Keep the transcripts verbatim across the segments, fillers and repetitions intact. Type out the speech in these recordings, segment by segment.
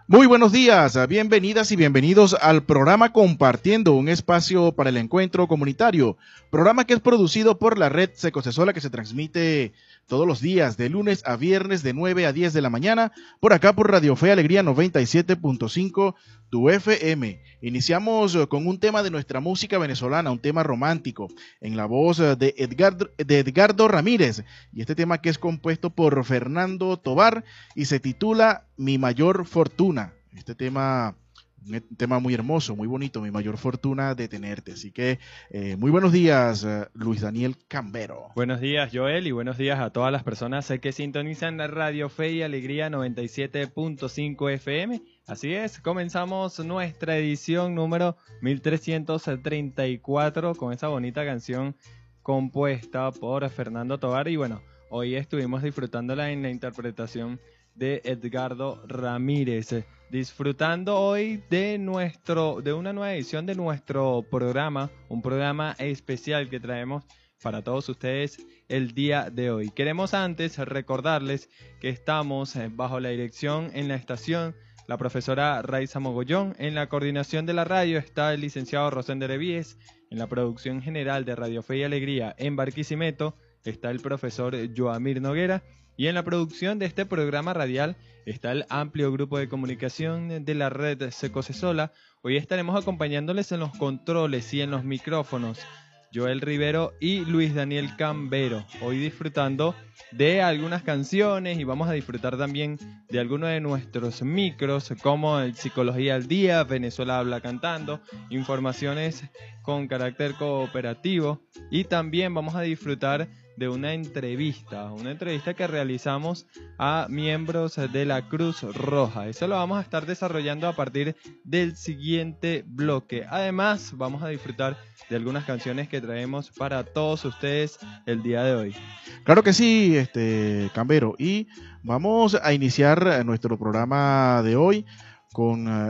Muy buenos días, bienvenidas y bienvenidos al programa Compartiendo, un espacio para el encuentro comunitario, programa que es producido por la red Secocesola, que se transmite todos los días de lunes a viernes de nueve a diez de la mañana, por acá por Radio Fe y Alegría noventa y siete punto cinco, tu F M. Iniciamos con un tema de nuestra música venezolana, un tema romántico, en la voz de, Edgar, de Edgardo Ramírez, y este tema que es compuesto por Fernando Tovar y se titula Mi Mayor Fortuna. Este tema, un tema muy hermoso, muy bonito, Mi Mayor Fortuna de Tenerte. Así que eh, muy buenos días, uh, Luis Daniel Cambero. Buenos días, Joel, y buenos días a todas las personas que sintonizan la Radio Fe y Alegría noventa y siete punto cinco F M. Así es, comenzamos nuestra edición número mil trescientos treinta y cuatro con esa bonita canción compuesta por Fernando Tovar. Y bueno, hoy estuvimos disfrutándola en la interpretación de Edgardo Ramírez, disfrutando hoy de nuestro de una nueva edición de nuestro programa, un programa especial que traemos para todos ustedes el día de hoy. Queremos antes recordarles que estamos bajo la dirección en la estación la profesora Raiza Mogollón, en la coordinación de la radio está el licenciado Rosendo Revíes, en la producción general de Radio Fe y Alegría en Barquisimeto está el profesor Joamir Noguera, y en la producción de este programa radial está el amplio grupo de comunicación de la red Secocesola. Hoy estaremos acompañándoles en los controles y en los micrófonos Joel Rivero y Luis Daniel Cambero. Hoy disfrutando de algunas canciones y vamos a disfrutar también de algunos de nuestros micros como el Psicología al Día, Venezuela Habla Cantando, informaciones con carácter cooperativo, y también vamos a disfrutar de una entrevista, una entrevista que realizamos a miembros de la Cruz Roja. Eso lo vamos a estar desarrollando a partir del siguiente bloque. Además, vamos a disfrutar de algunas canciones que traemos para todos ustedes el día de hoy. Claro que sí, este Cambero, y vamos a iniciar nuestro programa de hoy con uh,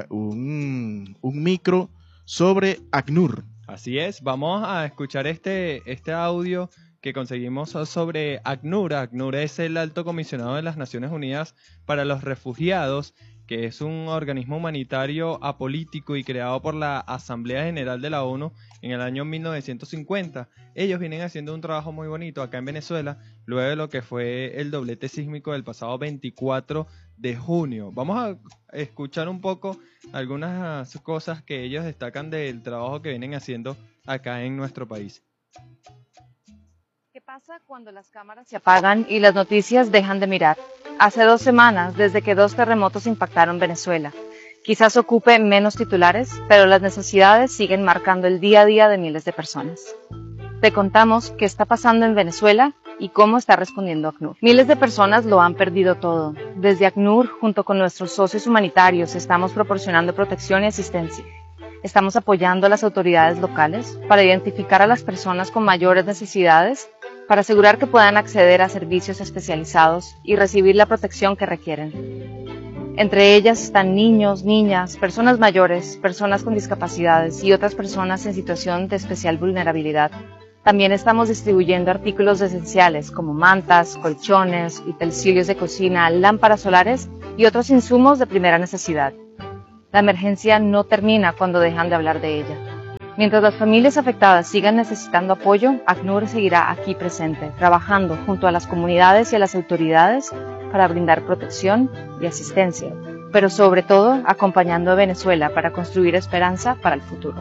un, un micro sobre ACNUR. Así es, vamos a escuchar este, este audio que conseguimos sobre ACNUR. ACNUR es el Alto Comisionado de las Naciones Unidas para los Refugiados, que es un organismo humanitario apolítico y creado por la Asamblea General de la ONU en el año mil novecientos cincuenta. Ellos vienen haciendo un trabajo muy bonito acá en Venezuela, luego de lo que fue el doblete sísmico del pasado veinticuatro de junio. Vamos a escuchar un poco algunas cosas que ellos destacan del trabajo que vienen haciendo acá en nuestro país. ¿Qué pasa cuando las cámaras se apagan y las noticias dejan de mirar? Hace dos semanas, desde que dos terremotos impactaron Venezuela. Quizás ocupe menos titulares, pero las necesidades siguen marcando el día a día de miles de personas. Te contamos qué está pasando en Venezuela y cómo está respondiendo ACNUR. Miles de personas lo han perdido todo. Desde ACNUR, junto con nuestros socios humanitarios, estamos proporcionando protección y asistencia. Estamos apoyando a las autoridades locales para identificar a las personas con mayores necesidades, para asegurar que puedan acceder a servicios especializados y recibir la protección que requieren. Entre ellas están niños, niñas, personas mayores, personas con discapacidades y otras personas en situación de especial vulnerabilidad. También estamos distribuyendo artículos esenciales como mantas, colchones, utensilios de cocina, lámparas solares y otros insumos de primera necesidad. La emergencia no termina cuando dejan de hablar de ella. Mientras las familias afectadas sigan necesitando apoyo, ACNUR seguirá aquí presente, trabajando junto a las comunidades y a las autoridades para brindar protección y asistencia, pero sobre todo acompañando a Venezuela para construir esperanza para el futuro.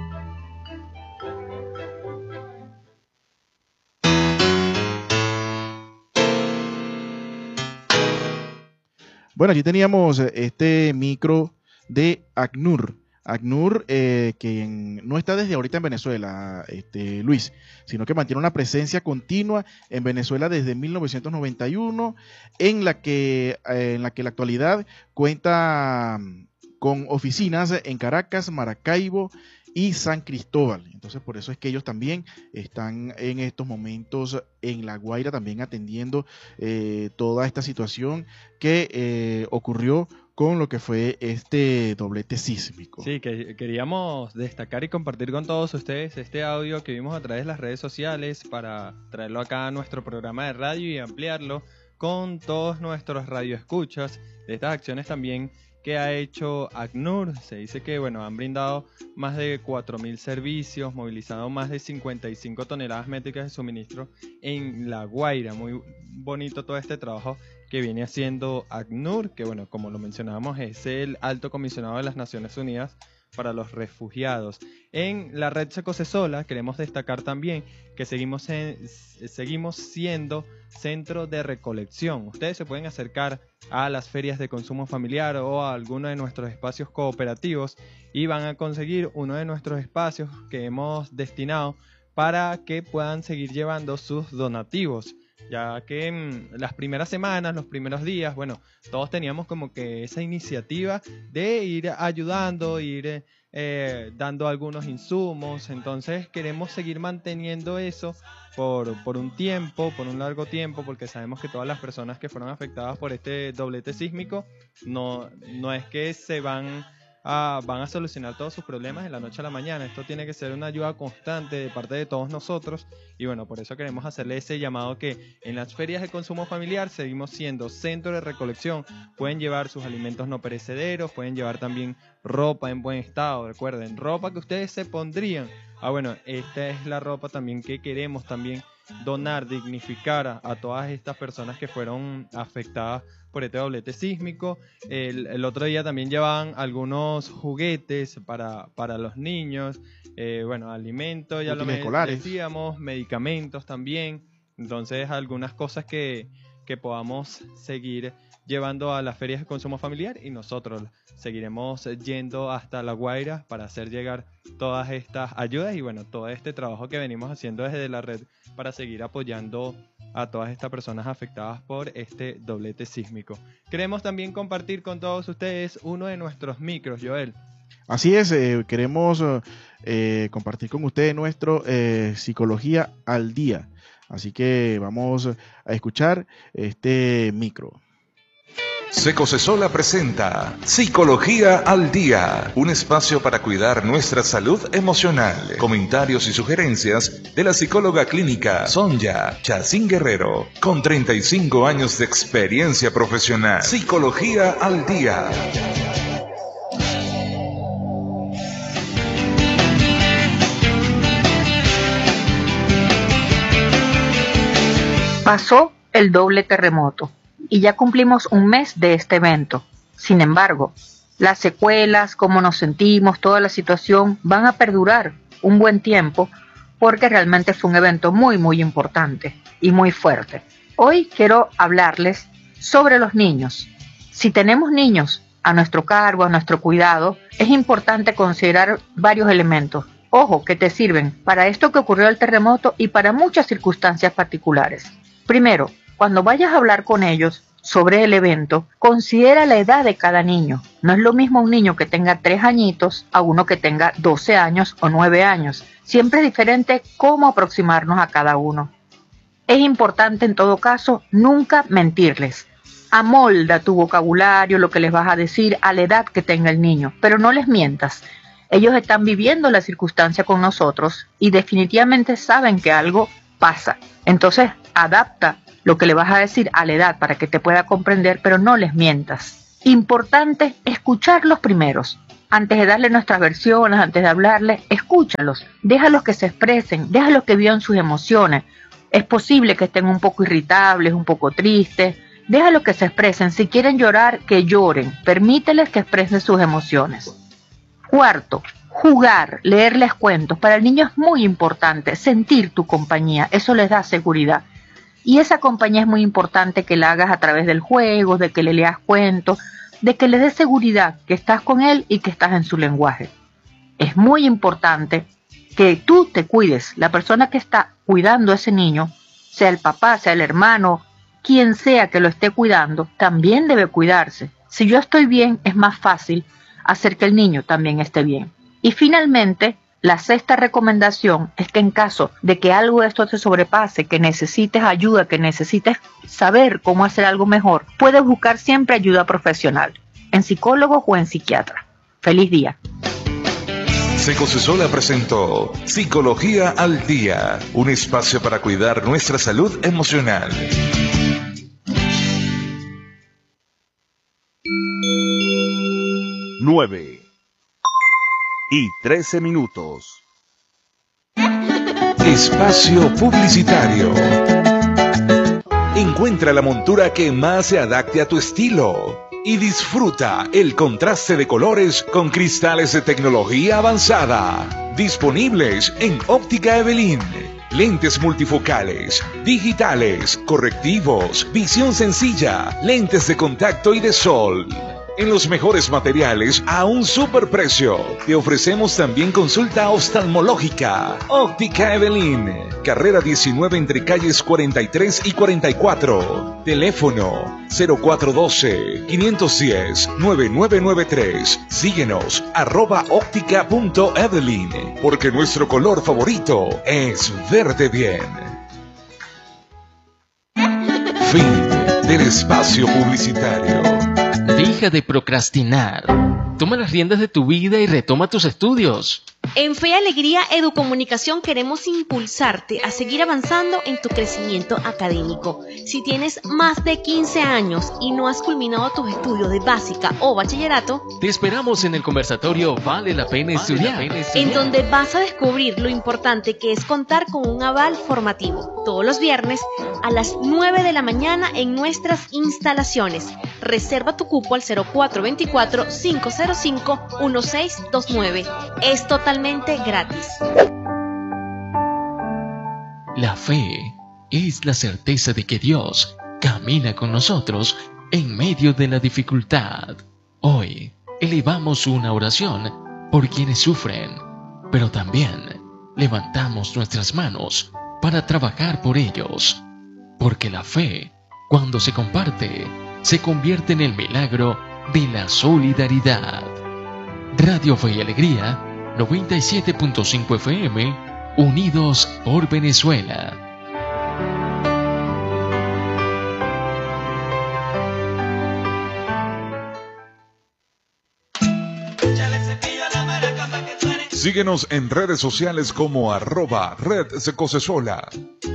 Bueno, allí teníamos este micro de ACNUR. ACNUR, eh, que en, no está desde ahorita en Venezuela, este, Luis, sino que mantiene una presencia continua en Venezuela desde mil novecientos noventa y uno, en la que, eh, en la que la actualidad cuenta con oficinas en Caracas, Maracaibo y San Cristóbal. Entonces, por eso es que ellos también están en estos momentos en La Guaira, también atendiendo eh, toda esta situación que eh, ocurrió con lo que fue este doblete sísmico. Sí, que queríamos destacar y compartir con todos ustedes este audio que vimos a través de las redes sociales para traerlo acá a nuestro programa de radio y ampliarlo con todos nuestros radioescuchas de estas acciones también que ha hecho ACNUR. Se dice que bueno, han brindado más de cuatro mil servicios, movilizado más de cincuenta y cinco toneladas métricas de suministro en La Guaira. Muy bonito todo este trabajo que viene haciendo ACNUR, que bueno, como lo mencionábamos, es el alto comisionado de las Naciones Unidas para los refugiados. En la red Secocesola queremos destacar también que seguimos, en, seguimos siendo centro de recolección. Ustedes se pueden acercar a las ferias de consumo familiar o a alguno de nuestros espacios cooperativos y van a conseguir uno de nuestros espacios que hemos destinado para que puedan seguir llevando sus donativos, ya que en las primeras semanas, los primeros días, bueno, todos teníamos como que esa iniciativa de ir ayudando, ir eh, dando algunos insumos. Entonces queremos seguir manteniendo eso por, por un tiempo, por un largo tiempo, porque sabemos que todas las personas que fueron afectadas por este doblete sísmico no, no es que se van a, van a solucionar todos sus problemas de la noche a la mañana. Esto tiene que ser una ayuda constante de parte de todos nosotros, y bueno, por eso queremos hacerle ese llamado que en las ferias de consumo familiar seguimos siendo centro de recolección. Pueden llevar sus alimentos no perecederos, pueden llevar también ropa en buen estado, recuerden, ropa que ustedes se pondrían. Ah, bueno, esta es la ropa también que queremos también donar, dignificar a, a todas estas personas que fueron afectadas por este doblete sísmico. El, el otro día también llevaban algunos juguetes para, para los niños, eh, bueno, alimentos, ya lo me, decíamos, medicamentos también. Entonces, algunas cosas que, que podamos seguir llevando a las ferias de consumo familiar, y nosotros seguiremos yendo hasta La Guaira para hacer llegar todas estas ayudas y bueno, todo este trabajo que venimos haciendo desde la red para seguir apoyando a todas estas personas afectadas por este doblete sísmico. Queremos también compartir con todos ustedes uno de nuestros micros, Joel. Así es, eh, queremos eh, compartir con ustedes nuestro eh, Psicología al Día. Así que vamos a escuchar este micro. Secocesola presenta Psicología al Día, un espacio para cuidar nuestra salud emocional. Comentarios y sugerencias de la psicóloga clínica Sonia Chacín Guerrero, con treinta y cinco años de experiencia profesional. Psicología al Día. Pasó el doble terremoto y ya cumplimos un mes de este evento. Sin embargo, las secuelas, cómo nos sentimos, toda la situación van a perdurar un buen tiempo porque realmente fue un evento muy muy importante y muy fuerte. Hoy quiero hablarles sobre los niños. Si tenemos niños a nuestro cargo, a nuestro cuidado, es importante considerar varios elementos. Ojo, que te sirven para esto que ocurrió el terremoto y para muchas circunstancias particulares. Primero, cuando vayas a hablar con ellos sobre el evento, considera la edad de cada niño. No es lo mismo un niño que tenga tres añitos a uno que tenga doce años o nueve años. Siempre es diferente cómo aproximarnos a cada uno. Es importante en todo caso nunca mentirles. Amolda tu vocabulario, lo que les vas a decir a la edad que tenga el niño, pero no les mientas. Ellos están viviendo la circunstancia con nosotros y definitivamente saben que algo pasa. Entonces, adapta lo que le vas a decir a la edad para que te pueda comprender, pero no les mientas. Importante escuchar los primeros. Antes de darle nuestras versiones, antes de hablarles, escúchalos. Déjalos que se expresen, déjalos que vivan sus emociones. Es posible que estén un poco irritables, un poco tristes. Déjalos que se expresen. Si quieren llorar, que lloren. Permíteles que expresen sus emociones. Cuarto, jugar, leerles cuentos. Para el niño es muy importante sentir tu compañía. Eso les da seguridad. Y esa compañía es muy importante que la hagas a través del juego, de que le leas cuentos, de que le des seguridad que estás con él y que estás en su lenguaje. Es muy importante que tú te cuides. La persona que está cuidando a ese niño, sea el papá, sea el hermano, quien sea que lo esté cuidando, también debe cuidarse. Si yo estoy bien, es más fácil hacer que el niño también esté bien. Y finalmente, la sexta recomendación es que en caso de que algo de esto te sobrepase, que necesites ayuda, que necesites saber cómo hacer algo mejor, puedes buscar siempre ayuda profesional, en psicólogo o en psiquiatra. ¡Feliz día! Secocesola presentó Psicología al Día, un espacio para cuidar nuestra salud emocional. nueve y trece minutos. Espacio publicitario. Encuentra la montura que más se adapte a tu estilo y disfruta el contraste de colores con cristales de tecnología avanzada. Disponibles en Óptica Evelyn. Lentes multifocales, digitales, correctivos, visión sencilla, lentes de contacto y de sol. En los mejores materiales a un superprecio. Te ofrecemos también consulta oftalmológica. Óptica Evelyn. Carrera diecinueve entre calles cuarenta y tres y cuarenta y cuatro. Teléfono cero cuatro uno dos, cinco uno cero, nueve nueve nueve tres. Síguenos arroba óptica punto evelyn. Porque nuestro color favorito es verde bien. Fin del espacio publicitario. Deja de procrastinar. Toma las riendas de tu vida y retoma tus estudios. En Fe y Alegría Educomunicación queremos impulsarte a seguir avanzando en tu crecimiento académico. Si tienes más de quince años y no has culminado tus estudios de básica o bachillerato, te esperamos en el conversatorio Vale la Pena Estudiar, vale la pena estudiar, en donde vas a descubrir lo importante que es contar con un aval formativo. Todos los viernes a las nueve de la mañana en nuestras instalaciones. Reserva tu cupo al cero cuatro dos cuatro, cinco cero cinco, uno seis dos nueve. Es totalmente gratis. La fe es la certeza de que Dios camina con nosotros en medio de la dificultad. Hoy elevamos una oración por quienes sufren, pero también levantamos nuestras manos para trabajar por ellos, porque la fe, cuando se comparte, se convierte en el milagro de la solidaridad. Radio Fe y Alegría noventa y siete punto cinco F M, unidos por Venezuela. Síguenos en redes sociales como arroba Red Secocesola.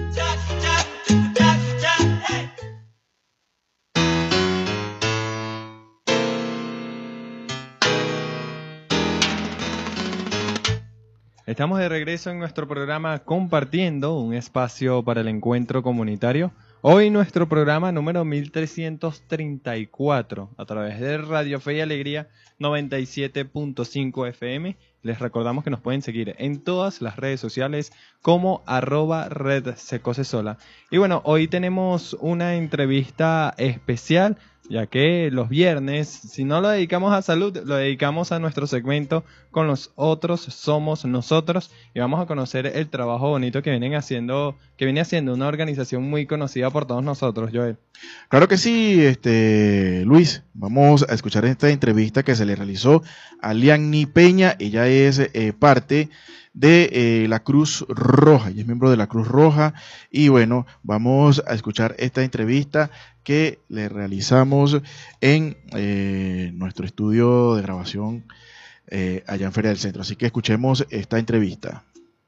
Estamos de regreso en nuestro programa Compartiendo, un espacio para el encuentro comunitario. Hoy nuestro programa número mil trescientos treinta y cuatro a través de Radio Fe y Alegría noventa y siete punto cinco F M. Les recordamos que nos pueden seguir en todas las redes sociales como arroba Red Secocesola. Y bueno, hoy tenemos una entrevista especial, ya que los viernes, si no lo dedicamos a salud, lo dedicamos a nuestro segmento Con los Otros Somos Nosotros, y vamos a conocer el trabajo bonito que vienen haciendo, que viene haciendo una organización muy conocida por todos nosotros, Joel. Claro que sí, este Luis, vamos a escuchar esta entrevista que se le realizó a Lianny Peña. Ella es eh, parte de eh, la Cruz Roja, ella es miembro de la Cruz Roja, y bueno, vamos a escuchar esta entrevista que le realizamos en eh, nuestro estudio de grabación eh, allá en Feria del Centro. Así que escuchemos esta entrevista.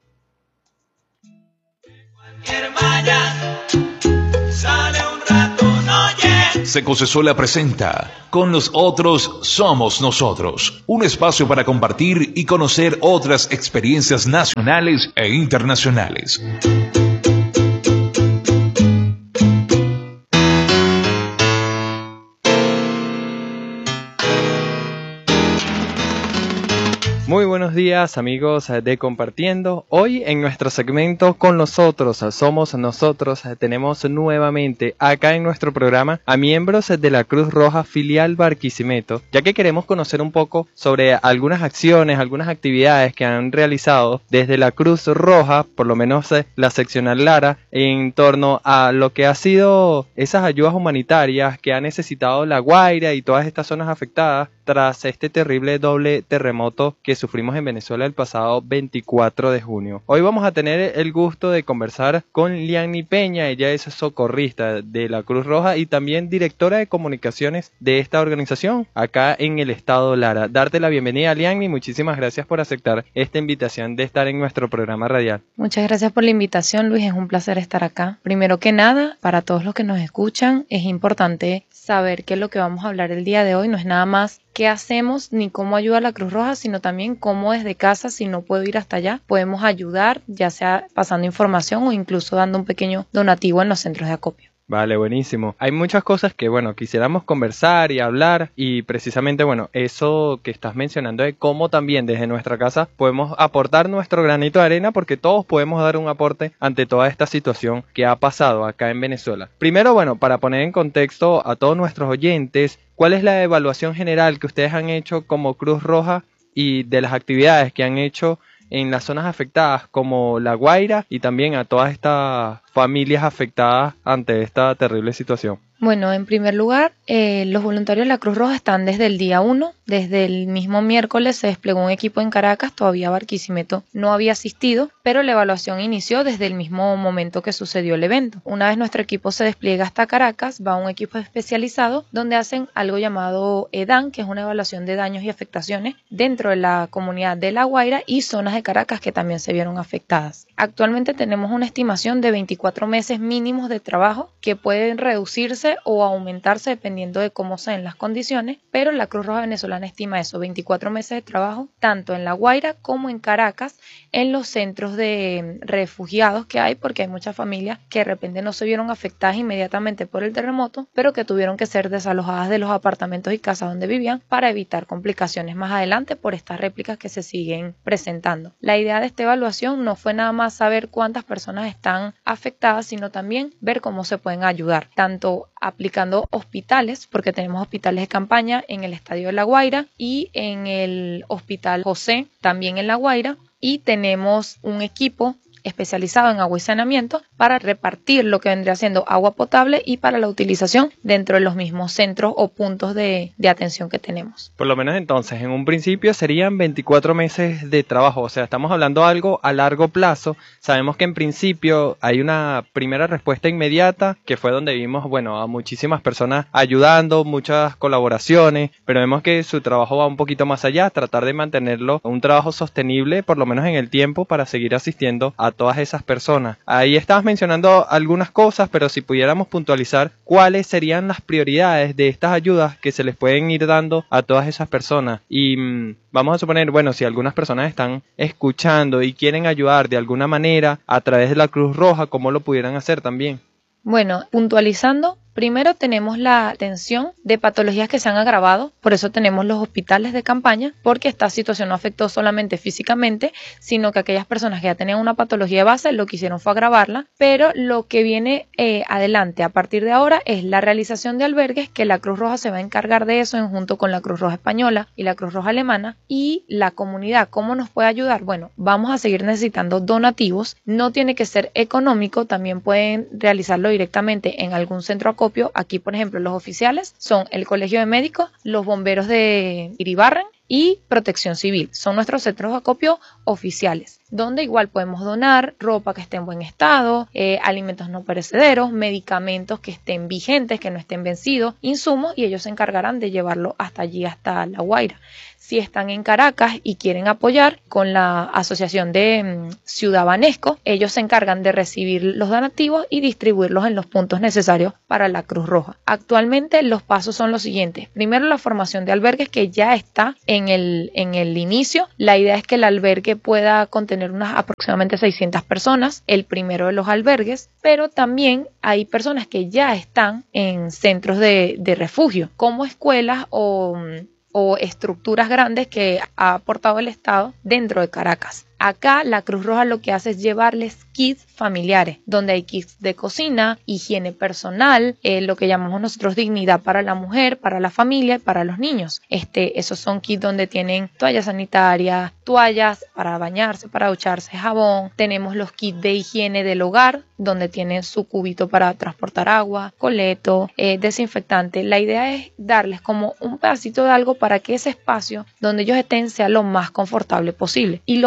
Secocesola presenta Con los Otros Somos Nosotros, un espacio para compartir y conocer otras experiencias nacionales e internacionales. Muy buenos días, amigos de Compartiendo. Hoy en nuestro segmento Con los Otros Somos Nosotros tenemos nuevamente acá en nuestro programa a miembros de la Cruz Roja filial Barquisimeto, ya que queremos conocer un poco sobre algunas acciones, algunas actividades que han realizado desde la Cruz Roja, por lo menos la seccional Lara, en torno a lo que ha sido esas ayudas humanitarias que ha necesitado La Guaira y todas estas zonas afectadas tras este terrible doble terremoto que sufrimos en Venezuela el pasado veinticuatro de junio. Hoy vamos a tener el gusto de conversar con Lianny Peña. Ella es socorrista de la Cruz Roja y también directora de comunicaciones de esta organización acá en el estado Lara. Darte la bienvenida, Lianny. Muchísimas gracias por aceptar esta invitación de estar en nuestro programa radial. Muchas gracias por la invitación, Luis. Es un placer estar acá. Primero que nada, para todos los que nos escuchan, es importante saber que lo que vamos a hablar el día de hoy no es nada más qué hacemos ni cómo ayuda la Cruz Roja, sino también cómo desde casa, si no puedo ir hasta allá, podemos ayudar, ya sea pasando información o incluso dando un pequeño donativo en los centros de acopio. Vale, buenísimo. Hay muchas cosas que, bueno, quisiéramos conversar y hablar y precisamente, bueno, eso que estás mencionando de cómo también desde nuestra casa podemos aportar nuestro granito de arena, porque todos podemos dar un aporte ante toda esta situación que ha pasado acá en Venezuela. Primero, bueno, para poner en contexto a todos nuestros oyentes, ¿cuál es la evaluación general que ustedes han hecho como Cruz Roja y de las actividades que han hecho en las zonas afectadas como La Guaira y también a todas estas familias afectadas ante esta terrible situación? Bueno, en primer lugar, eh, los voluntarios de la Cruz Roja están desde el día uno. Desde el mismo miércoles se desplegó un equipo en Caracas, todavía Barquisimeto no había asistido, pero la evaluación inició desde el mismo momento que sucedió el evento. Una vez nuestro equipo se despliega hasta Caracas, va un equipo especializado donde hacen algo llamado EDAN, que es una evaluación de daños y afectaciones dentro de la comunidad de La Guaira y zonas de Caracas que también se vieron afectadas. Actualmente tenemos una estimación de veinticuatro meses mínimos de trabajo que pueden reducirse o aumentarse dependiendo de cómo sean las condiciones, pero la Cruz Roja Venezolana estima eso, veinticuatro meses de trabajo, tanto en La Guaira como en Caracas, en los centros de refugiados que hay, porque hay muchas familias que de repente no se vieron afectadas inmediatamente por el terremoto, pero que tuvieron que ser desalojadas de los apartamentos y casas donde vivían para evitar complicaciones más adelante por estas réplicas que se siguen presentando. La idea de esta evaluación no fue nada más saber cuántas personas están afectadas, sino también ver cómo se pueden ayudar, tanto aplicando hospitales, porque tenemos hospitales de campaña en el Estadio de La Guaira y en el Hospital José, también en La Guaira, y tenemos un equipo especializado en agua y saneamiento para repartir lo que vendría siendo agua potable y para la utilización dentro de los mismos centros o puntos de, de atención que tenemos. Por lo menos entonces, en un principio serían veinticuatro meses de trabajo, o sea, estamos hablando de algo a largo plazo. Sabemos que en principio hay una primera respuesta inmediata, que fue donde vimos, bueno, a muchísimas personas ayudando, muchas colaboraciones, pero vemos que su trabajo va un poquito más allá, tratar de mantenerlo un trabajo sostenible, por lo menos en el tiempo, para seguir asistiendo a todas esas personas. Ahí estabas mencionando algunas cosas, pero si pudiéramos puntualizar cuáles serían las prioridades de estas ayudas que se les pueden ir dando a todas esas personas. Y mmm, vamos a suponer, bueno, si algunas personas están escuchando y quieren ayudar de alguna manera a través de la Cruz Roja, ¿cómo lo pudieran hacer también? Bueno, puntualizando, primero tenemos la atención de patologías que se han agravado, por eso tenemos los hospitales de campaña, porque esta situación no afectó solamente físicamente, sino que aquellas personas que ya tenían una patología de base lo que hicieron fue agravarla, pero lo que viene eh, adelante a partir de ahora es la realización de albergues, que la Cruz Roja se va a encargar de eso en junto con la Cruz Roja Española y la Cruz Roja Alemana, y la comunidad, ¿cómo nos puede ayudar? Bueno, vamos a seguir necesitando donativos, no tiene que ser económico, también pueden realizarlo directamente en algún centro acopio. Aquí, por ejemplo, los oficiales son el Colegio de Médicos, los bomberos de Iribarren y Protección Civil. Son nuestros centros de acopio oficiales, donde igual podemos donar ropa que esté en buen estado, eh, alimentos no perecederos, medicamentos que estén vigentes, que no estén vencidos, insumos, y ellos se encargarán de llevarlo hasta allí, hasta La Guaira. Si están en Caracas y quieren apoyar con la asociación de um, Ciudad Banesco, ellos se encargan de recibir los donativos y distribuirlos en los puntos necesarios para la Cruz Roja. Actualmente los pasos son los siguientes. Primero, la formación de albergues, que ya está en el, en el inicio. La idea es que el albergue pueda contener unas aproximadamente seiscientas personas, el primero de los albergues, pero también hay personas que ya están en centros de, de refugio, como escuelas o... o estructuras grandes que ha aportado el Estado dentro de Caracas. Acá la Cruz Roja lo que hace es llevarles kits familiares, donde hay kits de cocina, higiene personal, eh, lo que llamamos nosotros dignidad para la mujer, para la familia y para los niños. Este, esos son kits donde tienen toallas sanitarias, toallas para bañarse, para ducharse, jabón. Tenemos los kits de higiene del hogar, donde tienen su cubito para transportar agua, coleto, eh, desinfectante. La idea es darles como un pedacito de algo para que ese espacio donde ellos estén sea lo más confortable posible. Y lo mismo se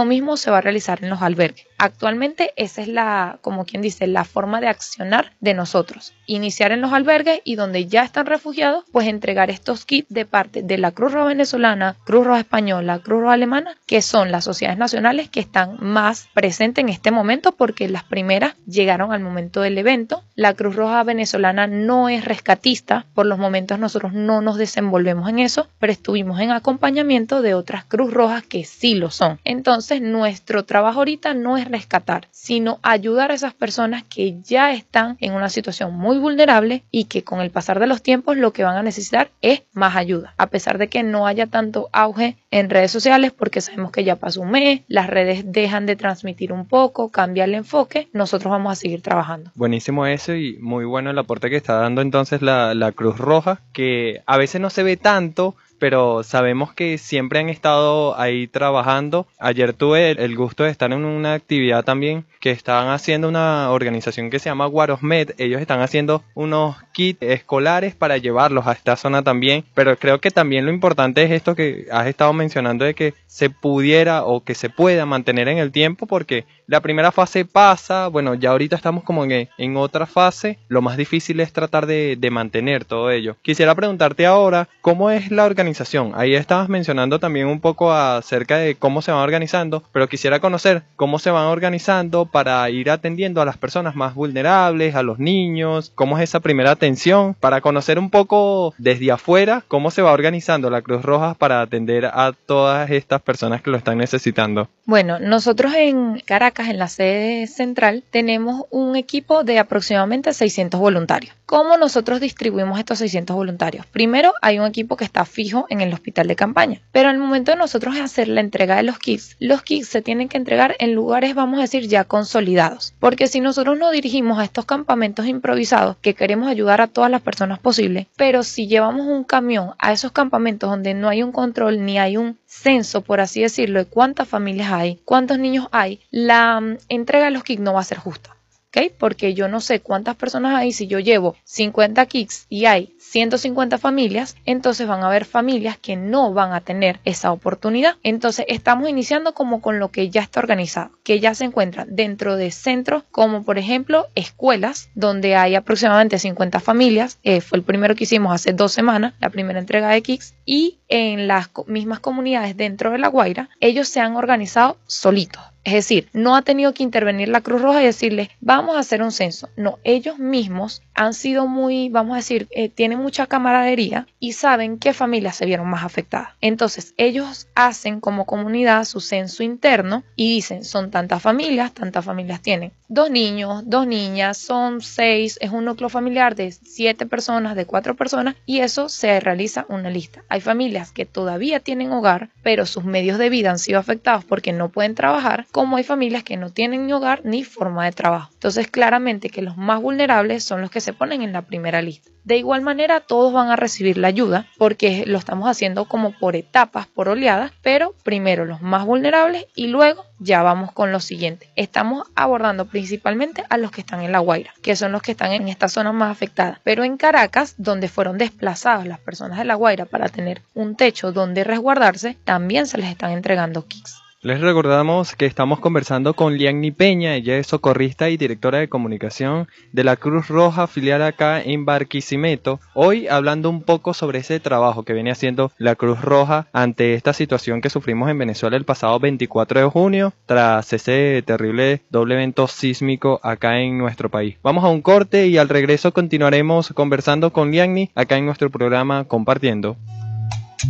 se va a realizar en los albergues. Actualmente esa es la, como quien dice, la forma de accionar de nosotros. Iniciar en los albergues y donde ya están refugiados, pues entregar estos kits de parte de la Cruz Roja Venezolana, Cruz Roja Española, Cruz Roja Alemana, que son las sociedades nacionales que están más presentes en este momento porque las primeras llegaron al momento del evento. La Cruz Roja Venezolana no es rescatista, por los momentos nosotros no nos desenvolvemos en eso, pero estuvimos en acompañamiento de otras Cruz Rojas que sí lo son. Entonces nuestro trabajo ahorita no es rescatar, sino ayudar a esas personas que ya están en una situación muy vulnerable y que con el pasar de los tiempos lo que van a necesitar es más ayuda, a pesar de que no haya tanto auge en redes sociales porque sabemos que ya pasó un mes, las redes dejan de transmitir un poco, cambia el enfoque, nosotros vamos a seguir trabajando. Buenísimo eso y muy bueno el aporte que está dando entonces la, la Cruz Roja, que a veces no se ve tanto, pero sabemos que siempre han estado ahí trabajando. Ayer tuve el gusto de estar en una actividad también que están haciendo una organización que se llama Guarosmed. Ellos están haciendo unos kits escolares para llevarlos a esta zona también, pero creo que también lo importante es esto que has estado mencionando de que se pudiera o que se pueda mantener en el tiempo, porque la primera fase pasa, bueno, ya ahorita estamos como en, en otra fase, lo más difícil es tratar de, de mantener todo ello. Quisiera preguntarte ahora, ¿cómo es la organización? Ahí estabas mencionando también un poco acerca de cómo se van organizando, pero quisiera conocer cómo se van organizando para ir atendiendo a las personas más vulnerables, a los niños, cómo es esa primera atención, para conocer un poco desde afuera cómo se va organizando la Cruz Roja para atender a todas estas personas que lo están necesitando. Bueno, nosotros en Caracas, en la sede central, tenemos un equipo de aproximadamente seiscientos voluntarios. ¿Cómo nosotros distribuimos estos seiscientos voluntarios? Primero, hay un equipo que está fijo en el hospital de campaña, pero al momento de nosotros hacer la entrega de los kits, los kits se tienen que entregar en lugares, vamos a decir, ya consolidados, porque si nosotros nos dirigimos a estos campamentos improvisados, que queremos ayudar a todas las personas posibles, pero si llevamos un camión a esos campamentos donde no hay un control ni hay un censo, por así decirlo, de cuántas familias hay, cuántos niños hay, la um, entrega de los kits no va a ser justa. ¿Okay? Porque yo no sé cuántas personas hay. Si yo llevo cincuenta kits y hay ciento cincuenta familias, entonces van a haber familias que no van a tener esa oportunidad. Entonces estamos iniciando como con lo que ya está organizado, que ya se encuentra dentro de centros como por ejemplo escuelas, donde hay aproximadamente cincuenta familias. Eh, fue el primero que hicimos hace dos semanas, la primera entrega de kits, y en las mismas comunidades dentro de La Guaira, ellos se han organizado solitos. Es decir, no ha tenido que intervenir la Cruz Roja y decirles, vamos a hacer un censo. No, ellos mismos han sido muy, vamos a decir, eh, tienen mucha camaradería y saben qué familias se vieron más afectadas. Entonces, ellos hacen como comunidad su censo interno y dicen, son tantas familias, tantas familias tienen. Dos niños, dos niñas, son seis, es un núcleo familiar de siete personas, de cuatro personas, y eso se realiza una lista. Hay familias que todavía tienen hogar, pero sus medios de vida han sido afectados porque no pueden trabajar, como hay familias que no tienen ni hogar ni forma de trabajo. Entonces, claramente que los más vulnerables son los que se ponen en la primera lista. De igual manera, todos van a recibir la ayuda porque lo estamos haciendo como por etapas, por oleadas, pero primero los más vulnerables y luego ya vamos con los siguientes. Estamos abordando principalmente a los que están en La Guaira, que son los que están en esta zona más afectada. Pero en Caracas, donde fueron desplazadas las personas de La Guaira para tener un techo donde resguardarse, también se les están entregando kits. Les recordamos que estamos conversando con Lianny Peña, ella es socorrista y directora de comunicación de la Cruz Roja filial acá en Barquisimeto. Hoy hablando un poco sobre ese trabajo que viene haciendo la Cruz Roja ante esta situación que sufrimos en Venezuela el pasado veinticuatro de junio tras ese terrible doble evento sísmico acá en nuestro país. Vamos a un corte y al regreso continuaremos conversando con Lianny acá en nuestro programa Compartiendo.